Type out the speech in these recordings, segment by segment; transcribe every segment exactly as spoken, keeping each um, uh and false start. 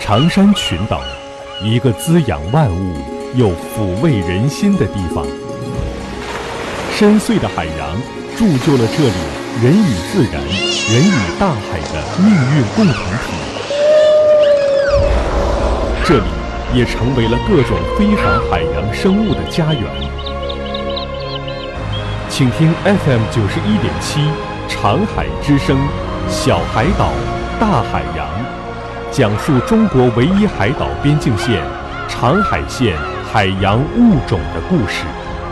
长山群岛，一个滋养万物又抚慰人心的地方。深邃的海洋铸就了这里人与自然、人与大海的命运共同体。这里也成为了各种非凡海洋生物的家园。请听 F M 九十一点七长海之声，小海岛，大海洋，讲述中国唯一海岛边境线长海县海洋物种的故事。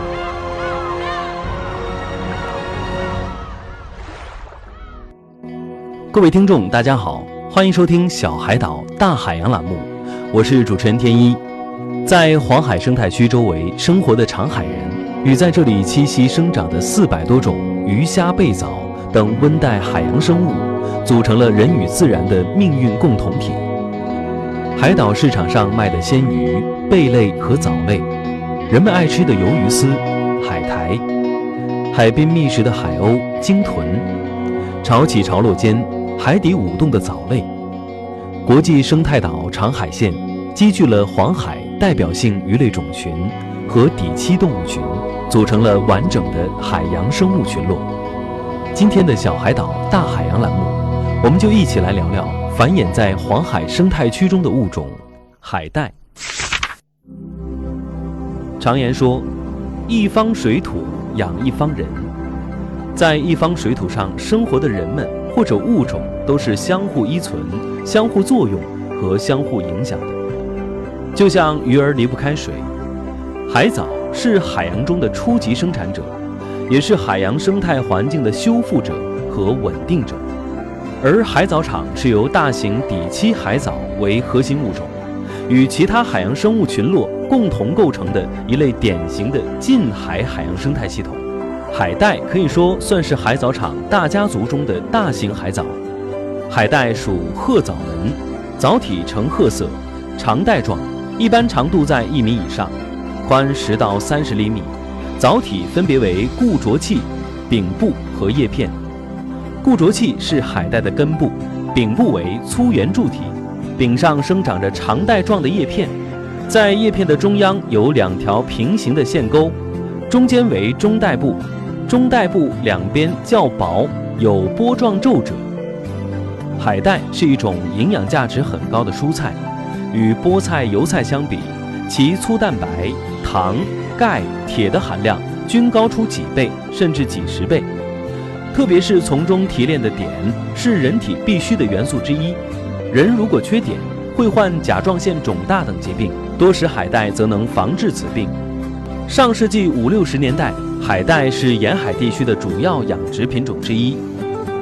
各位听众大家好，欢迎收听小海岛大海洋栏目，我是主持人天一。在黄海生态区周围生活的长海人与在这里栖息生长的四百多种鱼虾贝藻等温带海洋生物，组成了人与自然的命运共同体。海岛市场上卖的鲜鱼、贝类和藻类，人们爱吃的鱿鱼丝、海苔，海滨觅食的海鸥、鲸豚，潮起潮落间海底舞动的藻类。国际生态岛长海县积聚了黄海代表性鱼类种群和底栖动物群，组成了完整的海洋生物群落。今天的小海岛大海洋栏目，我们就一起来聊聊繁衍在黄海生态区中的物种海带。常言说，一方水土养一方人，在一方水土上生活的人们或者物种都是相互依存、相互作用和相互影响的。就像鱼儿离不开水，海藻是海洋中的初级生产者，也是海洋生态环境的修复者和稳定者。而海藻场是由大型底栖海藻为核心物种，与其他海洋生物群落共同构成的一类典型的近海海洋生态系统。海带可以说算是海藻场大家族中的大型海藻。海带属褐藻门，藻体呈褐色，长带状，一般长度在一米以上，宽十到三十厘米。藻体分别为固着器、柄部和叶片。固着器是海带的根部，柄部为粗圆柱体，柄上生长着长带状的叶片，在叶片的中央有两条平行的线沟，中间为中带部，中带部两边较薄，有波状皱褶。海带是一种营养价值很高的蔬菜，与菠菜、油菜相比，其粗蛋白、糖、钙、铁的含量均高出几倍甚至几十倍。特别是从中提炼的碘是人体必需的元素之一，人如果缺碘，会患甲状腺肿大等疾病，多食海带则能防治此病。上世纪五六十年代，海带是沿海地区的主要养殖品种之一，